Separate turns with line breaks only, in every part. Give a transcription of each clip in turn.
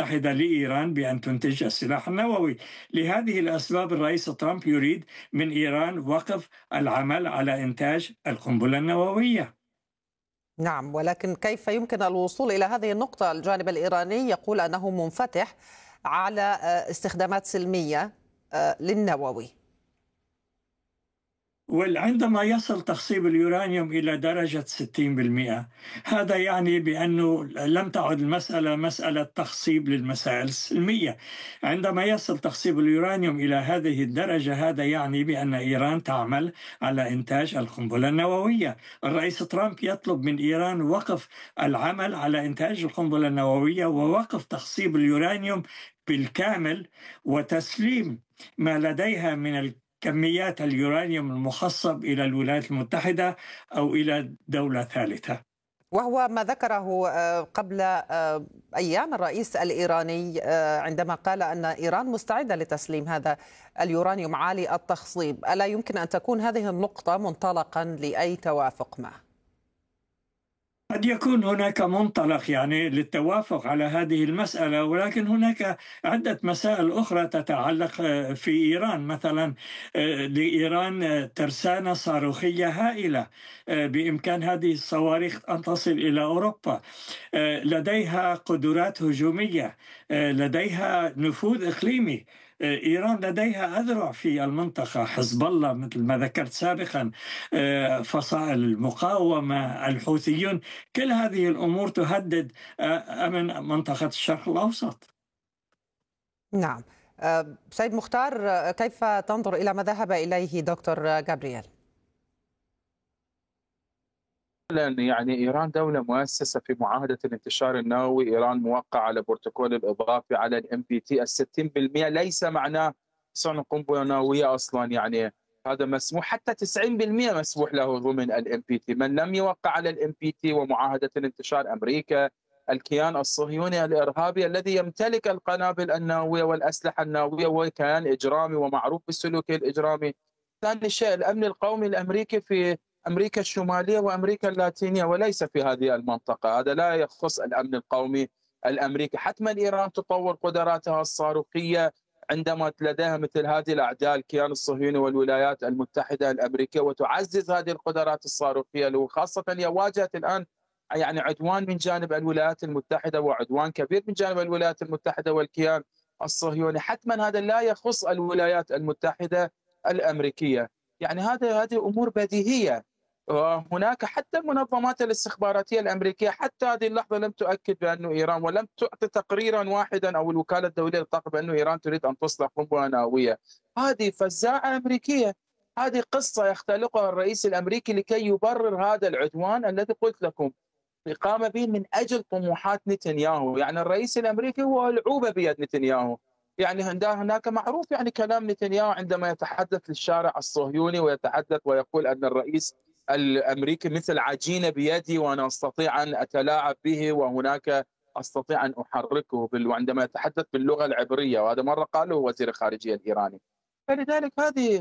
المتحدة لإيران بأن تنتج السلاح النووي. لهذه الأسباب الرئيس ترامب يريد من إيران وقف العمل على إنتاج القنبلة النووية.
نعم، ولكن كيف يمكن الوصول إلى هذه النقطة؟ الجانب الإيراني يقول أنه منفتح على استخدامات سلمية للنووي.
وعندما يصل تخصيب اليورانيوم إلى درجة 60%، هذا يعني بأنه لم تعد المسألة مسألة تخصيب للمسائل السلمية. عندما يصل تخصيب اليورانيوم إلى هذه الدرجة، هذا يعني بأن إيران تعمل على إنتاج القنبلة النووية. الرئيس ترامب يطلب من إيران وقف العمل على إنتاج القنبلة النووية ووقف تخصيب اليورانيوم بالكامل، وتسليم ما لديها من كميات اليورانيوم المخصب إلى الولايات المتحدة أو إلى دولة ثالثة.
وهو ما ذكره قبل أيام الرئيس الإيراني عندما قال أن إيران مستعدة لتسليم هذا اليورانيوم عالي التخصيب. ألا يمكن أن تكون هذه النقطة منطلقا لأي توافق معه؟
قد يكون هناك منطلق للتوافق على هذه المسألة، ولكن هناك عدة مسائل أخرى تتعلق في إيران. مثلا لإيران ترسانة صاروخية هائلة، بإمكان هذه الصواريخ أن تصل إلى أوروبا. لديها قدرات هجومية، لديها نفوذ إقليمي. إيران لديها أذرع في المنطقة، حزب الله مثل ما ذكرت سابقا، فصائل المقاومة، الحوثيون. كل هذه الأمور تهدد أمن منطقة الشرق الأوسط.
نعم. سيد مختار، كيف تنظر إلى ما ذهب إليه دكتور جابرييل؟
يعني إيران دولة مؤسسة في معاهدة الانتشار النووي. إيران موقع على بروتوكول الإضافي على الNPT. 60% ليس معناه صنع قنبلة نووية أصلا، يعني هذا مسموح. حتى 90% مسموح له ضمن الNPT. من لم يوقع على الNPT ومعاهدة الانتشار أمريكا، الكيان الصهيوني الإرهابي الذي يمتلك القنابل النووية والأسلحة النووية، وهو كيان إجرامي ومعروف بسلوكه الإجرامي. ثاني شيء، الأمن القومي الأمريكي في أمريكا الشمالية وأمريكا اللاتينية وليس في هذه المنطقة. هذا لا يخص الأمن القومي الأمريكي. حتما إيران تطور قدراتها الصاروخية عندما لديها مثل هذه الأعداء، الكيان الصهيوني والولايات المتحدة الأمريكية، وتعزز هذه القدرات الصاروخية، وخاصة هي واجهت الآن يعني عدوان من جانب الولايات المتحدة، وعدوان كبير من جانب الولايات المتحدة والكيان الصهيوني. حتما هذا لا يخص الولايات المتحدة الأمريكية. يعني هذه أمور بديهية. هناك حتى المنظمات الاستخباراتية الأمريكية حتى هذه اللحظة لم تؤكد بأن إيران، ولم تعطي تقريرا واحدا، أو الوكالة الدولية للطاقة، بأن إيران تريد أن تصنع قنبلة نووية. هذه فزاعة أمريكية. هذه قصة يختلقها الرئيس الأمريكي لكي يبرر هذا العدوان الذي قلت لكم قام به من أجل طموحات نتنياهو. يعني الرئيس الأمريكي هو العوبة بيد نتنياهو. يعني هناك معروف يعني كلام نتنياهو عندما يتحدث للشارع الصهيوني ويتحدث ويقول أن الرئيس الأمريكي مثل عجينة بيدي وأنا أستطيع أن أتلاعب به، وهناك أستطيع أن أحركه وعندما يتحدث باللغة العبرية، وهذا مرة قاله وزير الخارجية الإيراني. فلذلك هذه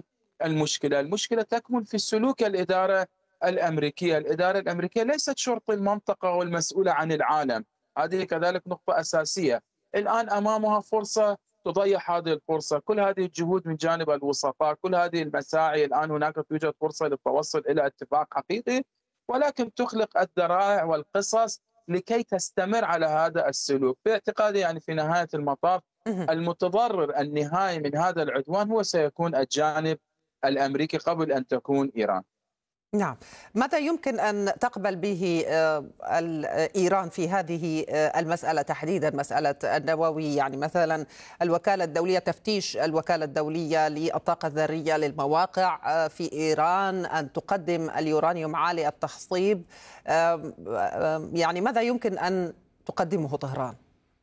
المشكلة تكمن في سلوك الإدارة الأمريكية. الإدارة الأمريكية ليست شرط المنطقة والمسؤولة عن العالم. هذه كذلك نقطة أساسية. الآن أمامها فرصة تضيع هذه الفرصة. كل هذه الجهود من جانب الوسطاء، كل هذه المساعي، الآن هناك توجد فرصة للتوصل إلى اتفاق حقيقي، ولكن تخلق الذرائع والقصص لكي تستمر على هذا السلوك. في اعتقادي يعني في نهاية المطاف المتضرر النهائي من هذا العدوان هو سيكون الجانب الأمريكي قبل أن تكون إيران.
نعم. ماذا يمكن أن تقبل به إيران في هذه المسألة تحديدا، مسألة النووي؟ يعني مثلا الوكالة الدولية، تفتيش الوكالة الدولية للطاقة الذرية للمواقع في إيران أن تقدم اليورانيوم عالي التخصيب. يعني ماذا يمكن أن تقدمه طهران؟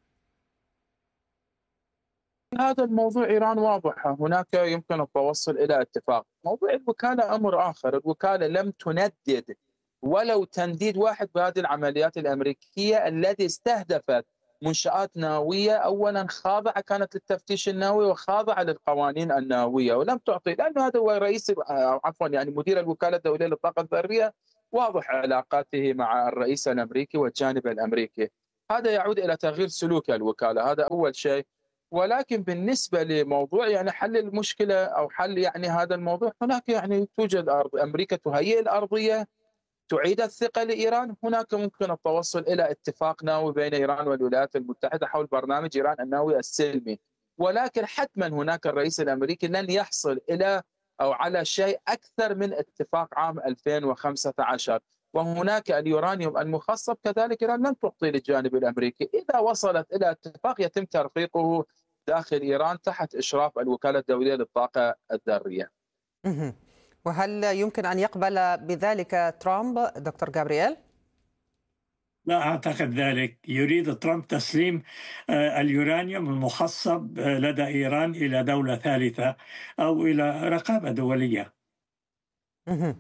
هذا الموضوع إيران واضحة، هناك يمكن التوصل إلى اتفاق. موضوع الوكالة أمر آخر. الوكالة لم تندد ولو تنديد واحد بهذه العمليات الأمريكية التي استهدفت منشآت نووية. أولا خاضعة كانت للتفتيش النووي وخاضعة للقوانين النووية، ولم تعطي، لأنه هذا هو رئيس يعني مدير الوكالة الدولية للطاقة الذرية، واضح علاقاته مع الرئيس الأمريكي والجانب الأمريكي. هذا يعود إلى تغيير سلوك الوكالة، هذا أول شيء. ولكن بالنسبة لموضوع يعني حل المشكلة أو حل يعني هذا الموضوع، هناك يعني توجد أمريكا تهيئ الأرضية، تعيد الثقة لإيران. هناك ممكن التوصل إلى اتفاق نووي بين إيران والولايات المتحدة حول برنامج إيران النووي السلمي. ولكن حتما هناك الرئيس الأمريكي لن يحصل إلى أو على شيء أكثر من اتفاق عام 2015. وهناك اليورانيوم المخصب كذلك إيران لن تعطي للجانب الأمريكي. إذا وصلت إلى اتفاق يتم ترقيقه داخل إيران تحت إشراف الوكالة الدولية للطاقة الذرية.
مهم. وهل يمكن أن يقبل بذلك ترامب دكتور جابرييل؟
لا أعتقد ذلك. يريد ترامب تسليم اليورانيوم المخصب لدى إيران إلى دولة ثالثة أو إلى رقابة دولية.
مهم.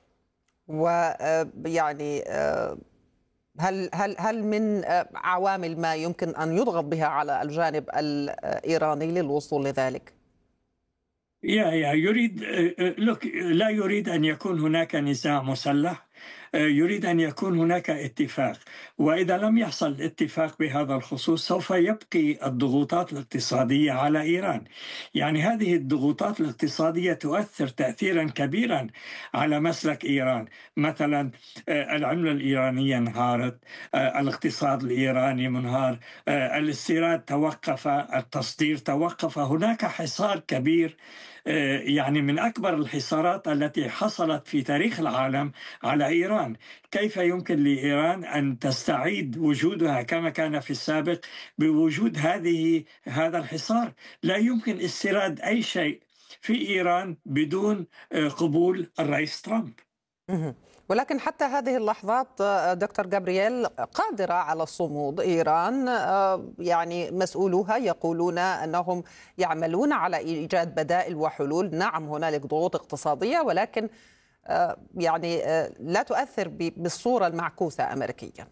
ويعني هل من عوامل ما يمكن أن يضغط بها على الجانب الإيراني للوصول لذلك؟
يريد لا يريد أن يكون هناك نزاع مسلح، يريد أن يكون هناك اتفاق. وإذا لم يحصل اتفاق بهذا الخصوص سوف يبقي الضغوطات الاقتصادية على إيران. يعني هذه الضغوطات الاقتصادية تؤثر تأثيرا كبيرا على مسلك إيران. مثلا العملة الإيرانية انهارت، الاقتصاد الإيراني منهار، الاستيراد توقف، التصدير توقف. هناك حصار كبير، يعني من أكبر الحصارات التي حصلت في تاريخ العالم على إيران. كيف يمكن لإيران أن تستعيد وجودها كما كان في السابق بوجود هذا الحصار؟ لا يمكن استيراد أي شيء في إيران بدون قبول الرئيس ترامب.
ولكن حتى هذه اللحظات دكتور جابرييل قادرة على الصمود. إيران يعني مسؤولوها يقولون أنهم يعملون على إيجاد بدائل وحلول. نعم هنالك ضغوط اقتصادية، ولكن يعني لا تؤثر بالصورة المعكوسة أمريكيا.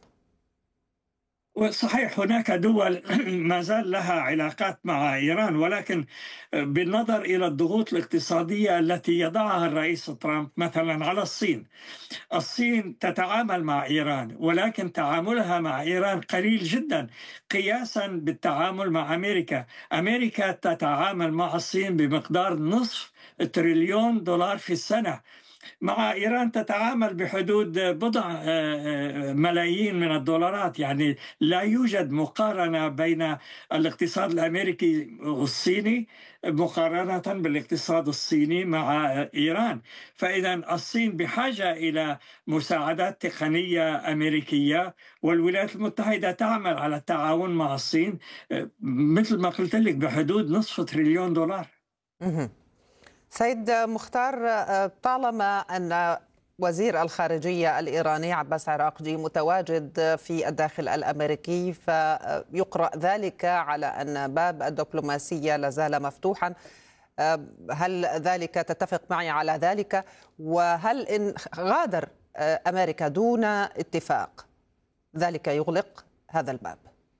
صحيح هناك دول ما زال لها علاقات مع إيران، ولكن بالنظر إلى الضغوط الاقتصادية التي يضعها الرئيس ترامب مثلا على الصين تتعامل مع إيران، ولكن تعاملها مع إيران قليل جدا قياسا بالتعامل مع أمريكا. أمريكا تتعامل مع الصين بمقدار نصف تريليون دولار في السنة. مع إيران تتعامل بحدود بضع ملايين من الدولارات. يعني لا يوجد مقارنة بين الاقتصاد الأمريكي والصيني مقارنة بالاقتصاد الصيني مع إيران. فإذا الصين بحاجة إلى مساعدات تقنية أمريكية، والولايات المتحدة تعمل على التعاون مع الصين مثل ما قلت لك بحدود نصف تريليون دولار.
سيد مختار، طالما أن وزير الخارجية الإيراني عباس عراقجي متواجد في الداخل الأمريكي، فيقرأ ذلك على أن باب الدبلوماسية لازال مفتوحا. هل ذلك تتفق معي على ذلك؟ وهل إن غادر أمريكا دون اتفاق ذلك يغلق هذا الباب؟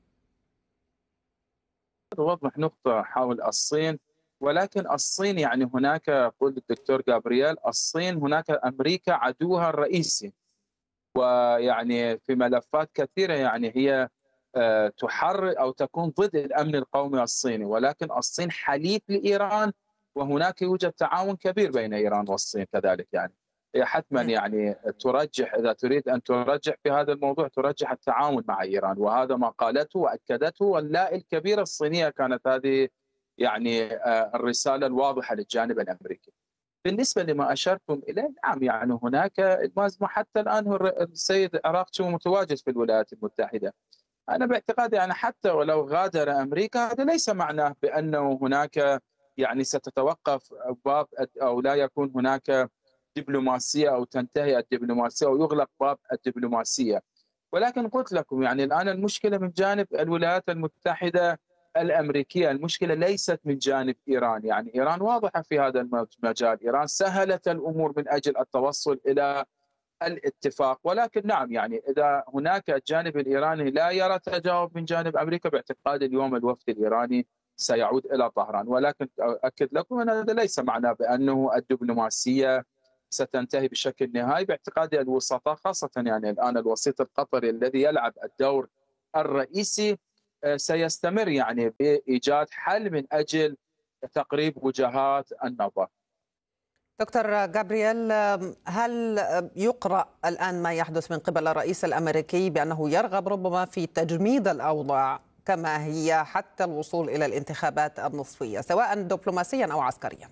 أوضح نقطة حول الصين. ولكن الصين يعني هناك، يقول الدكتور جابرييل، الصين هناك أمريكا عدوها الرئيسي، ويعني في ملفات كثيرة يعني هي تحرر أو تكون ضد الأمن القومي الصيني. ولكن الصين حليف لإيران، وهناك يوجد تعاون كبير بين إيران والصين كذلك. يعني هي حتما يعني ترجح، إذا تريد أن ترجح في هذا الموضوع ترجح التعاون مع إيران، وهذا ما قالته وأكدته. واللا الكبيرة الصينية كانت هذه يعني الرسالة الواضحة للجانب الأمريكي. بالنسبة لما أشرتم إليه، نعم يعني هناك المازمة. حتى الآن السيد عراقجي متواجد في الولايات المتحدة. أنا باعتقادي يعني حتى ولو غادر أمريكا هذا ليس معناه بأنه هناك يعني ستتوقف باب أو لا يكون هناك دبلوماسية أو تنتهي الدبلوماسية أو يغلق باب الدبلوماسية. ولكن قلت لكم يعني الآن المشكلة من جانب الولايات المتحدة الأمريكية، المشكلة ليست من جانب إيران. يعني إيران واضحة في هذا المجال، إيران سهلت الأمور من أجل التوصل إلى الاتفاق. ولكن نعم يعني إذا هناك الجانب الإيراني لا يرى تجاوب من جانب أمريكا، باعتقاد اليوم الوفد الإيراني سيعود إلى طهران. ولكن أؤكد لكم أن هذا ليس معناه بأنه الدبلوماسية ستنتهي بشكل نهائي. باعتقادي الوسطاء، خاصة يعني الآن الوسيط القطري الذي يلعب الدور الرئيسي سيستمر يعني بإيجاد حل من أجل تقريب وجهات النظر.
دكتور جابرييل، هل يقرأ الآن ما يحدث من قبل الرئيس الأمريكي بأنه يرغب ربما في تجميد الأوضاع كما هي حتى الوصول إلى الانتخابات النصفية سواء دبلوماسيا أو عسكريا؟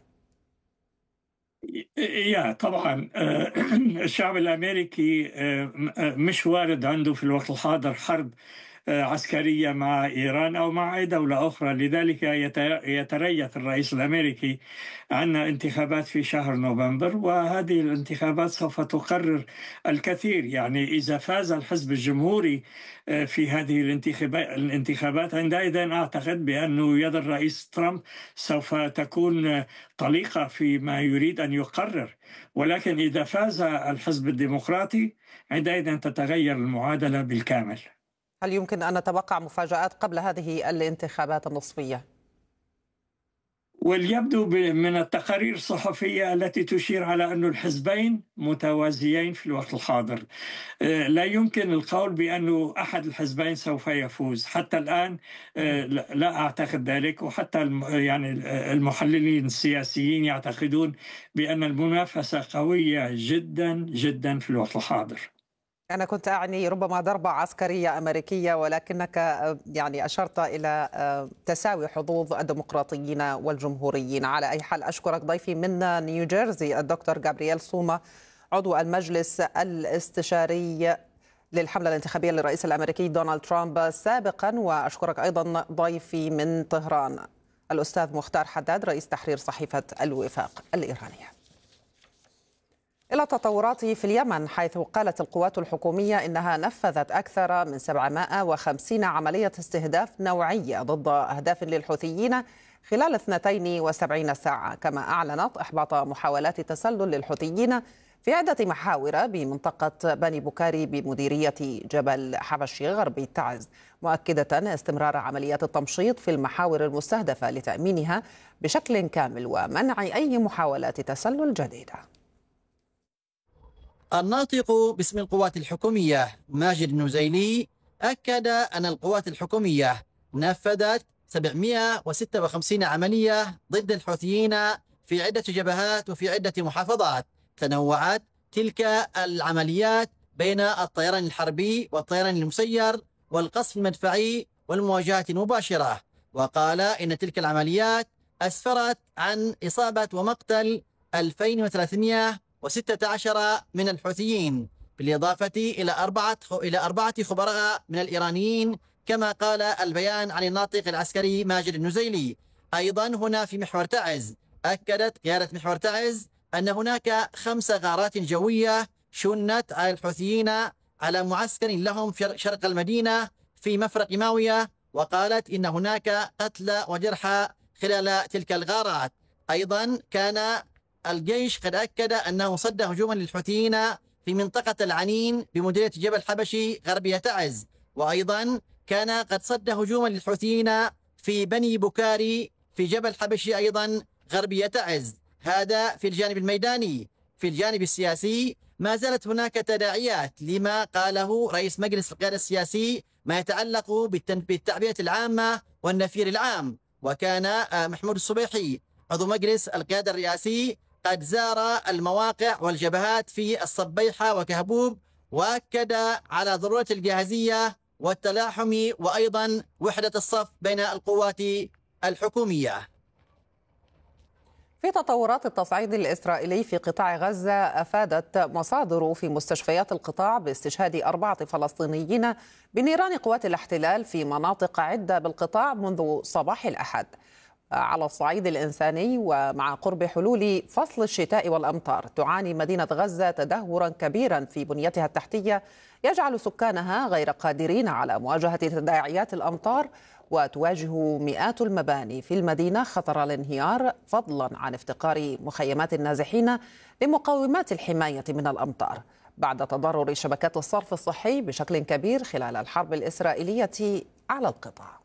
طبعا الشعب الأمريكي مش وارد عنده في الوقت الحاضر حرب عسكرية مع إيران أو مع أي دولة أخرى. لذلك يتريث الرئيس الأمريكي عن انتخابات في شهر نوفمبر، وهذه الانتخابات سوف تقرر الكثير. يعني إذا فاز الحزب الجمهوري في هذه الانتخابات، عندئذ أعتقد بأن يد الرئيس ترامب سوف تكون طليقة فيما يريد أن يقرر. ولكن إذا فاز الحزب الديمقراطي، عندئذ تتغير المعادلة بالكامل.
هل يمكن أن نتوقع مفاجآت قبل هذه الانتخابات النصفية؟
واليبدو من التقارير الصحفية التي تشير على أن الحزبين متوازيين في الوقت الحاضر. لا يمكن القول بأن أحد الحزبين سوف يفوز حتى الآن. لا أعتقد ذلك، وحتى يعني المحللين السياسيين يعتقدون بأن المنافسة قوية جدا جدا في الوقت الحاضر.
أنا كنت أعني ربما ضربة عسكرية أمريكية، ولكنك يعني أشرت إلى تساوي حظوظ الديمقراطيين والجمهوريين. على أي حال أشكرك ضيفي من نيوجيرسي الدكتور جابرييل سوما، عضو المجلس الاستشاري للحملة الانتخابية للرئيس الأمريكي دونالد ترامب سابقا. وأشكرك أيضا ضيفي من طهران الأستاذ مختار حداد رئيس تحرير صحيفة الوفاق الإيرانية. إلى التطورات في اليمن، حيث قالت القوات الحكومية إنها نفذت أكثر من 750 عملية استهداف نوعية ضد أهداف للحوثيين خلال 72 ساعة، كما أعلنت إحباط محاولات تسلل للحوثيين في عدة محاور بمنطقة بني بكاري بمديرية جبل حبشي غربي تعز، مؤكدة استمرار عمليات التمشيط في المحاور المستهدفة لتأمينها بشكل كامل ومنع أي محاولات تسلل جديدة.
الناطق باسم القوات الحكومية ماجد النزيلي أكد أن القوات الحكومية نفذت 756 عملية ضد الحوثيين في عدة جبهات وفي عدة محافظات. تنوعت تلك العمليات بين الطيران الحربي والطيران المسير والقصف المدفعي والمواجهات المباشرة. وقال إن تلك العمليات أسفرت عن إصابة ومقتل 2316 من الحوثيين، بالإضافة إلى أربعة خبراء من الإيرانيين، كما قال البيان عن الناطق العسكري ماجد النزيلي. أيضا هنا في محور تعز، أكدت قيادة محور تعز أن هناك 5 غارات جوية شنت على الحوثيين على معسكر لهم في شرق المدينة في مفرق ماوية، وقالت إن هناك قتلى وجرحى خلال تلك الغارات. أيضا كان الجيش قد أكد أنه صد هجوما للحوثيين في منطقة العنين بمديرية جبل حبشي غربية تعز، وأيضا كان قد صد هجوما للحوثيين في بني بكاري في جبل حبشي أيضا غربية تعز. هذا في الجانب الميداني. في الجانب السياسي ما زالت هناك تداعيات لما قاله رئيس مجلس القيادة السياسي ما يتعلق بالتعبئة العامة والنفير العام. وكان محمود الصبيحي عضو مجلس القيادة الرئاسي قد زار المواقع والجبهات في الصبيحة وكهبوب، وأكد على ضرورة الجاهزية والتلاحم وأيضا وحدة الصف بين القوات الحكومية.
في تطورات التصعيد الإسرائيلي في قطاع غزة، أفادت مصادر في مستشفيات القطاع باستشهاد 4 فلسطينيين بنيران قوات الاحتلال في مناطق عدة بالقطاع منذ صباح الأحد. على الصعيد الإنساني، ومع قرب حلول فصل الشتاء والأمطار، تعاني مدينة غزة تدهورا كبيرا في بنيتها التحتية يجعل سكانها غير قادرين على مواجهة تداعيات الأمطار، وتواجه مئات المباني في المدينة خطر الانهيار، فضلا عن افتقار مخيمات النازحين لمقومات الحماية من الأمطار بعد تضرر شبكات الصرف الصحي بشكل كبير خلال الحرب الإسرائيلية على القطاع.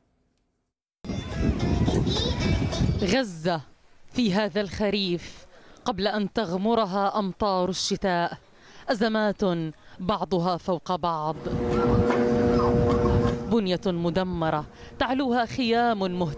غزة في هذا الخريف قبل أن تغمرها أمطار الشتاء، أزمات بعضها فوق بعض. بنية مدمرة تعلوها خيام